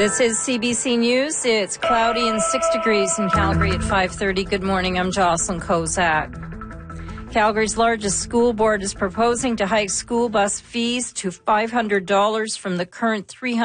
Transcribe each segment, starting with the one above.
This is CBC News. It's cloudy and 6 degrees in Calgary at 5:30. Good morning. I'm Jocelyn Kozak. Calgary's largest school board is proposing to hike school bus fees to $500 from the current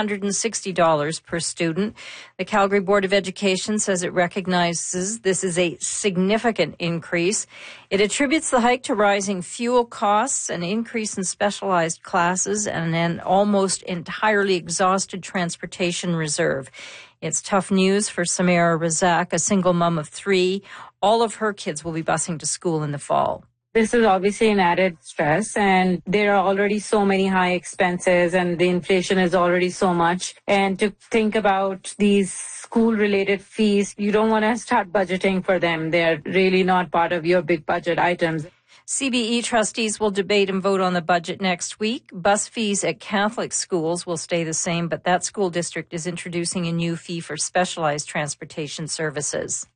$360 per student. The Calgary Board of Education says it recognizes this is a significant increase. It attributes the hike to rising fuel costs, an increase in specialized classes, and an almost entirely exhausted transportation reserve. It's tough news for Samira Razak, a single mom of 3. All of her kids will be busing to school in the fall. This is obviously an added stress, and there are already so many high expenses, and the inflation is already so much. And to think about these school-related fees, you don't want to start budgeting for them. They're really not part of your big budget items. CBE trustees will debate and vote on the budget next week. Bus fees at Catholic schools will stay the same, but that school district is introducing a new fee for specialized transportation services.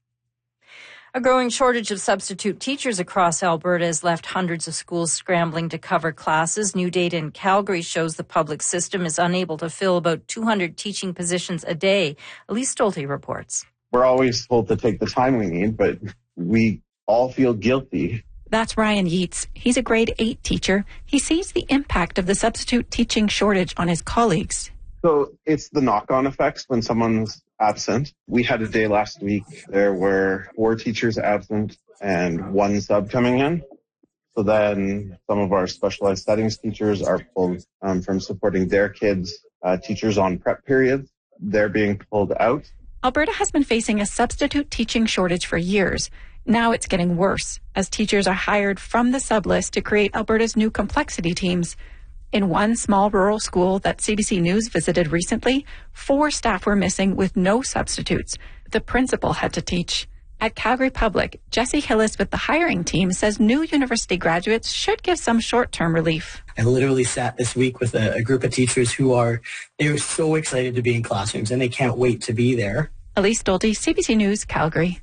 A growing shortage of substitute teachers across Alberta has left hundreds of schools scrambling to cover classes. New data in Calgary shows the public system is unable to fill about 200 teaching positions a day. Elise Stolte reports. We're always told to take the time we need, but we all feel guilty. That's Ryan Yeats. He's a grade 8 teacher. He sees the impact of the substitute teaching shortage on his colleagues. So it's the knock-on effects when someone's absent. We had a day last week. There were 4 teachers absent and 1 sub coming in. So then some of our specialized settings teachers are pulled from supporting their kids. Teachers on prep periods, they're being pulled out. Alberta has been facing a substitute teaching shortage for years. Now it's getting worse as teachers are hired from the sub list to create Alberta's new complexity teams. In one small rural school that CBC News visited recently, 4 staff were missing with no substitutes. The principal had to teach. At Calgary Public, Jesse Hillis with the hiring team says new university graduates should give some short-term relief. I literally sat this week with a group of teachers they're so excited to be in classrooms and they can't wait to be there. Elise Stolte, CBC News, Calgary.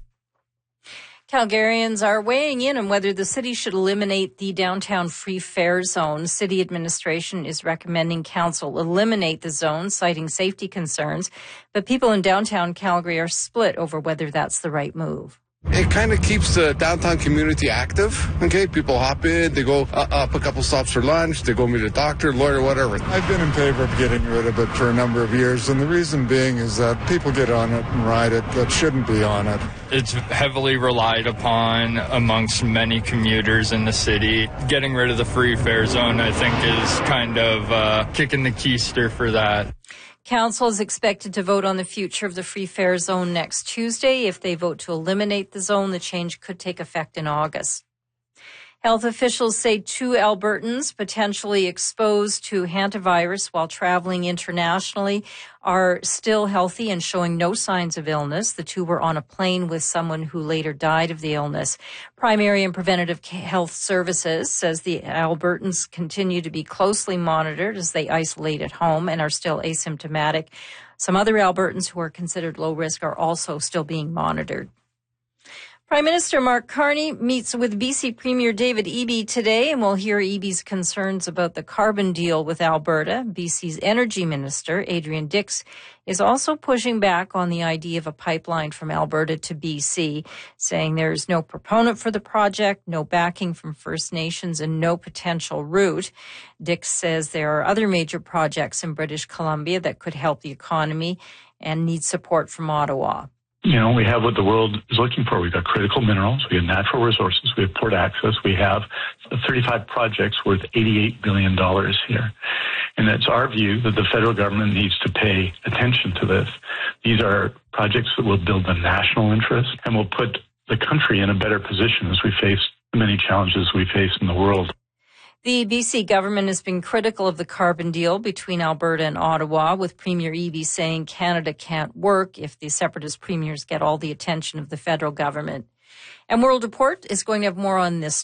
Calgarians are weighing in on whether the city should eliminate the downtown free fare zone. City administration is recommending council eliminate the zone, citing safety concerns. But people in downtown Calgary are split over whether that's the right move. It kind of keeps the downtown community active. Okay, people hop in, they go up a couple stops for lunch, they go meet a doctor, lawyer, whatever. I've been in favor of getting rid of it for a number of years, and the reason being is that people get on it and ride it that shouldn't be on it. It's heavily relied upon amongst many commuters in the city. Getting rid of the free fare zone, I think, is kind of kicking the keister for that. Council is expected to vote on the future of the free fare zone next Tuesday. If they vote to eliminate the zone, the change could take effect in August. Health officials say 2 Albertans potentially exposed to hantavirus while traveling internationally are still healthy and showing no signs of illness. The 2 were on a plane with someone who later died of the illness. Primary and Preventative Health Services says the Albertans continue to be closely monitored as they isolate at home and are still asymptomatic. Some other Albertans who are considered low risk are also still being monitored. Prime Minister Mark Carney meets with BC Premier David Eby today, and we'll hear Eby's concerns about the carbon deal with Alberta. BC's Energy Minister, Adrian Dix, is also pushing back on the idea of a pipeline from Alberta to BC, saying there is no proponent for the project, no backing from First Nations, and no potential route. Dix says there are other major projects in British Columbia that could help the economy and need support from Ottawa. You know, we have what the world is looking for. We've got critical minerals, we have natural resources, we have port access, we have 35 projects worth $88 billion here. And it's our view that the federal government needs to pay attention to this. These are projects that will build the national interest and will put the country in a better position as we face the many challenges we face in the world. The BC government has been critical of the carbon deal between Alberta and Ottawa, with Premier Eby saying Canada can't work if the separatist premiers get all the attention of the federal government. And World Report is going to have more on this